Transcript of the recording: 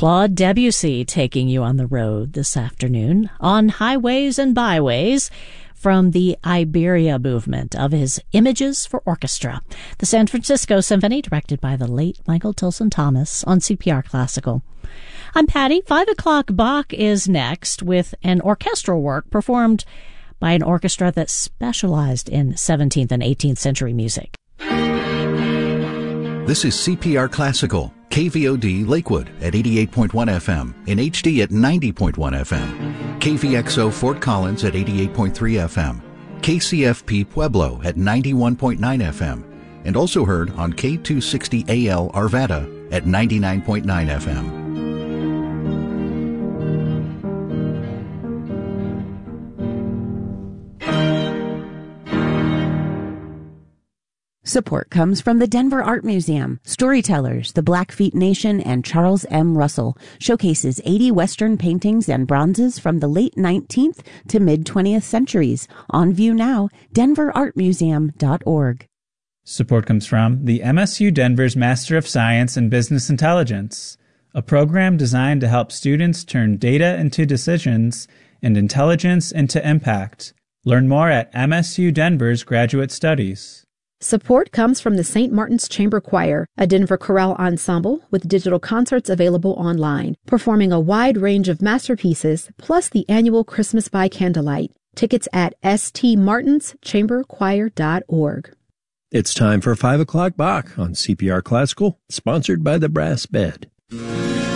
Claude Debussy taking you on the road this afternoon on highways and byways from the Iberia movement of his Images for Orchestra, the San Francisco Symphony, directed by the late Michael Tilson Thomas on CPR Classical. I'm Patty. 5 o'clock Bach is next with an orchestral work performed by an orchestra that specialized in 17th and 18th century music. This is CPR Classical, KVOD Lakewood at 88.1 FM, in HD at 90.1 FM, KVXO Fort Collins at 88.3 FM, KCFP Pueblo at 91.9 FM, and also heard on K260AL Arvada at 99.9 FM. Support comes from the Denver Art Museum. Storytellers, the Blackfeet Nation, and Charles M. Russell showcases 80 Western paintings and bronzes from the late 19th to mid-20th centuries. On view now, denverartmuseum.org. Support comes from the MSU Denver's Master of Science in Business Intelligence, a program designed to help students turn data into decisions and intelligence into impact. Learn more at MSU Denver's Graduate Studies. Support comes from the St. Martin's Chamber Choir, a Denver chorale ensemble with digital concerts available online, performing a wide range of masterpieces, plus the annual Christmas by Candlelight. Tickets at stmartinschamberchoir.org. It's time for 5 o'clock Bach on CPR Classical, sponsored by the Brass Bed.